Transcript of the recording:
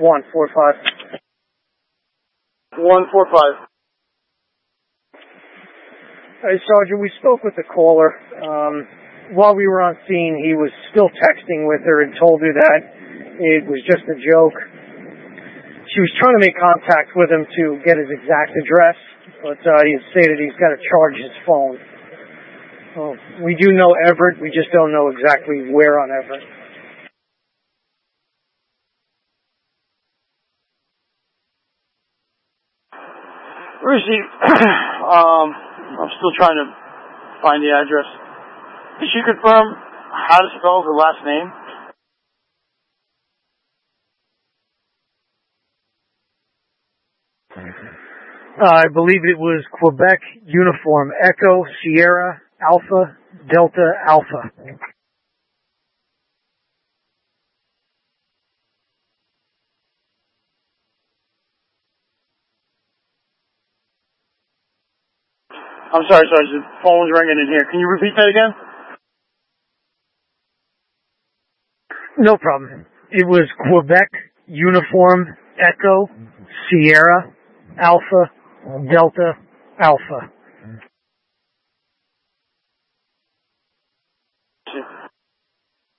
145. 145. Hey, Sergeant, we spoke with the caller. While we were on scene, he was still texting with her and told her that it was just a joke. She was trying to make contact with him to get his exact address, but he stated he's got to charge his phone. Well, we do know Everett, we just don't know exactly where on Everett. Receive. I'm still trying to find the address. Did she confirm how to spell her last name? I believe it was Quebec Uniform Echo Sierra Alpha Delta Alpha. I'm sorry, Sergeant. The phone's ringing in here. Can you repeat that again? No problem. It was Quebec Uniform Echo Sierra Alpha Delta Alpha.